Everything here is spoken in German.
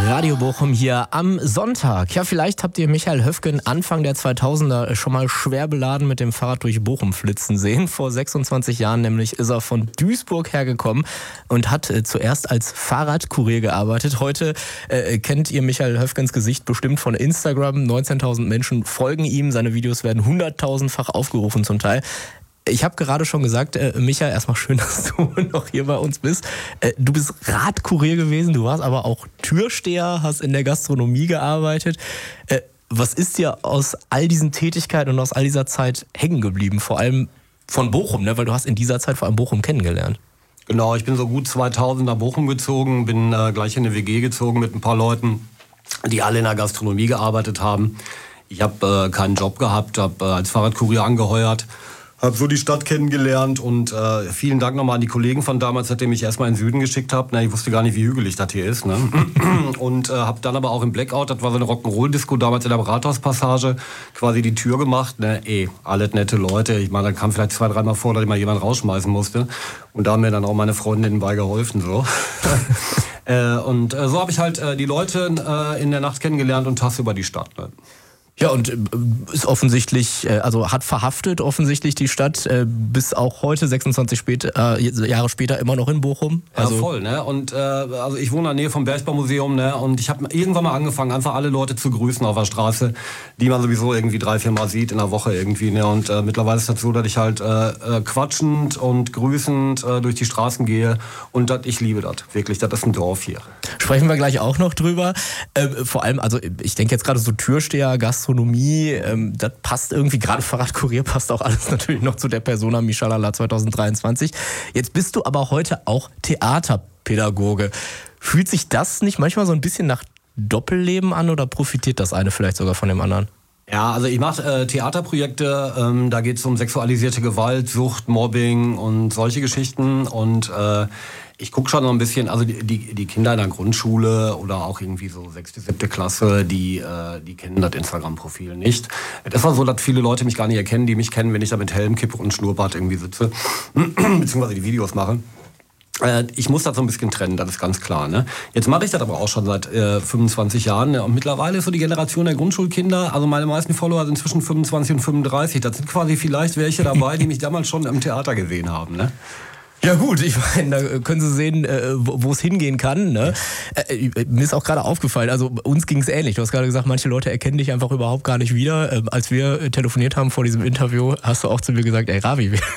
Radio Bochum hier am Sonntag. Ja, vielleicht habt ihr Michael Höfgen Anfang der 2000er schon mal schwer beladen mit dem Fahrrad durch Bochum flitzen sehen. Vor 26 Jahren nämlich ist er von Duisburg hergekommen und hat zuerst als Fahrradkurier gearbeitet. Heute kennt ihr Michael Höfgens Gesicht bestimmt von Instagram. 19.000 Menschen folgen ihm. Seine Videos werden 100.000-fach aufgerufen zum Teil. Ich habe gerade schon gesagt, Michael, erstmal schön, dass du noch hier bei uns bist. Du bist Radkurier gewesen, du warst aber auch Türsteher, hast in der Gastronomie gearbeitet. Was ist dir aus all diesen Tätigkeiten und aus all dieser Zeit hängen geblieben? Vor allem von Bochum, ne? Weil du hast in dieser Zeit vor allem Bochum kennengelernt. Genau, ich bin so gut 2000 nach Bochum gezogen, bin gleich in eine WG gezogen mit ein paar Leuten, die alle in der Gastronomie gearbeitet haben. Ich habe keinen Job gehabt, habe als Fahrradkurier angeheuert. Habe so die Stadt kennengelernt und vielen Dank nochmal an die Kollegen von damals, seitdem ich erstmal in den Süden geschickt habe. Ich wusste gar nicht, wie hügelig das hier ist. Ne? Und habe dann aber auch im Blackout, das war so eine Rock'n'Roll-Disco damals in der Rathauspassage, quasi die Tür gemacht. Ne? Alle nette Leute. Ich meine, da kam vielleicht 2-3 Mal vor, dass ich mal jemanden rausschmeißen musste. Und da haben mir dann auch meine Freundinnen bei geholfen. So. Und so habe ich halt die Leute in der Nacht kennengelernt und tasse über die Stadt. Ne? Ja, und ist offensichtlich, also hat verhaftet offensichtlich die Stadt, bis auch heute, 26 Jahre später, immer noch in Bochum. Also ja, voll, ne? Und also ich wohne in der Nähe vom Bergbaumuseum, ne? Und ich habe irgendwann mal angefangen, einfach alle Leute zu grüßen auf der Straße, die man sowieso irgendwie 3-4 Mal sieht in der Woche irgendwie, ne? Und mittlerweile ist das so, dass ich halt quatschend und grüßend durch die Straßen gehe und ich liebe das, wirklich, das ist ein Dorf hier. Sprechen wir gleich auch noch drüber. Vor allem, also ich denke jetzt gerade so Türsteher, Gastronomie, das passt irgendwie, gerade Fahrradkurier passt auch alles natürlich noch zu der Persona Mischalala 2023. Jetzt bist du aber heute auch Theaterpädagoge. Fühlt sich das nicht manchmal so ein bisschen nach Doppelleben an oder profitiert das eine vielleicht sogar von dem anderen? Ja, also ich mache Theaterprojekte, da geht es um sexualisierte Gewalt, Sucht, Mobbing und solche Geschichten und ich gucke schon noch ein bisschen, also die Kinder in der Grundschule oder auch irgendwie so 6., 7. Klasse, die kennen das Instagram-Profil nicht. Das war so, dass viele Leute mich gar nicht erkennen, die mich kennen, wenn ich da mit Helm, Kippe und Schnurrbart irgendwie sitze, beziehungsweise die Videos mache. Ich muss das so ein bisschen trennen, das ist ganz klar. Ne? Jetzt mache ich das aber auch schon seit 25 Jahren. Ne? Und mittlerweile ist so die Generation der Grundschulkinder, also meine meisten Follower sind zwischen 25 und 35. Das sind quasi vielleicht welche dabei, die mich damals schon im Theater gesehen haben. Ne? Ja gut, ich meine, da können Sie sehen, wo es hingehen kann. Ne? Mir ist auch gerade aufgefallen, also uns ging es ähnlich. Du hast gerade gesagt, manche Leute erkennen dich einfach überhaupt gar nicht wieder. Als wir telefoniert haben vor diesem Interview, hast du auch zu mir gesagt, ey Ravi,